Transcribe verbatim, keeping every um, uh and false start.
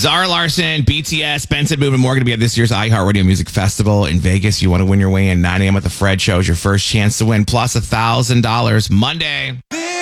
Zara Larson, B T S, Benson Movement more going to be at this year's iHeartRadio Music Festival in Vegas. You want to win your way in. nine a.m. at the Fred Show is your first chance to win, plus one thousand dollars Monday.